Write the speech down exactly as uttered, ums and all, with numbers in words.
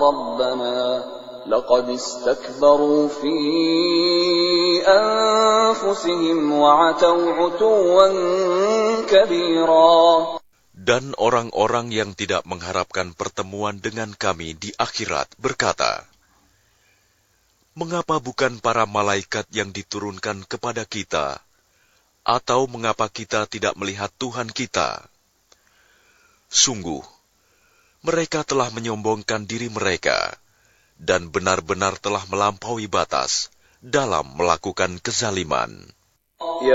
رَبَّنَا لَقَدِ اسْتَكْبَرُوا فِي أَنفُسِهِمْ وَعَتَوْا عُتُوًّا كَبِيرًا. Dan orang-orang yang tidak mengharapkan pertemuan dengan kami di akhirat berkata, mengapa bukan para malaikat yang diturunkan kepada kita? Atau mengapa kita tidak melihat Tuhan kita? Sungguh, mereka telah menyombongkan diri mereka, dan benar-benar telah melampaui batas dalam melakukan kezaliman.